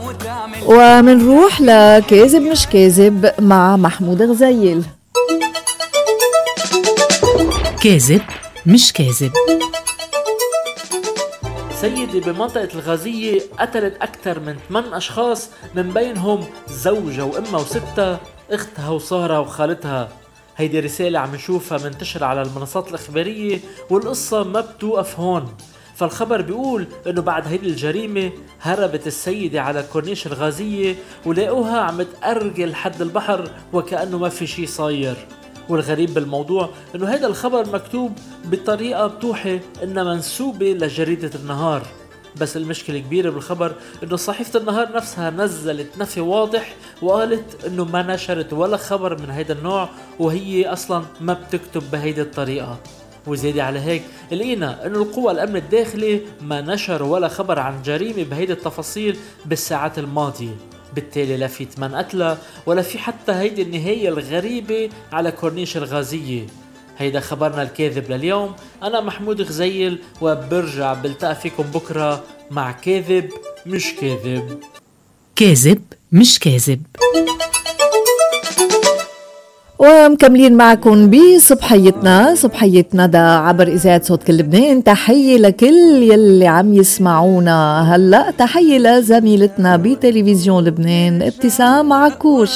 ومنروح لكاذب مش كاذب مع محمود غزيل. كاذب مش كاذب. سيدة بمنطقة الغازية قتلت أكثر من 8 أشخاص، من بينهم زوجها وأمها وستها، أختها وصهرها وخالتها. هيدي رسالة عم نشوفها منتشرة على المنصات الإخبارية، والقصة ما بتوقف هون. فالخبر بيقول انه بعد هيدي الجريمة هربت السيدة على كورنيش الغازية، ولاقوها عم تأرجل حد البحر وكأنه ما في شي صاير. والغريب بالموضوع انه هيدا الخبر مكتوب بطريقة بتوحي انها منسوبة لجريدة النهار. بس المشكلة كبيرة بالخبر انه صحيفة النهار نفسها نزلت نفي واضح وقالت انه ما نشرت ولا خبر من هيدا النوع، وهي اصلا ما بتكتب بهيدي الطريقة. وزيادة على هيك لقينا انه القوى الامن الداخلي ما نشر ولا خبر عن جريمة بهيدي التفاصيل بالساعات الماضية. بالتالي لا في 8 قتلى ولا في حتى هيدي النهاية الغريبة على كورنيش الغازية. هيدا خبرنا الكاذب لليوم. أنا محمود غزيل، وبرجع بلتقى فيكم بكرة مع كاذب مش كاذب. كاذب مش كاذب. ومكملين معكم بصبحيتنا دا عبر إذاعة صوت كل لبنان. تحية لكل يلي عم يسمعونا هلأ، تحية لزميلتنا بتلفزيون لبنان ابتسام عكوش.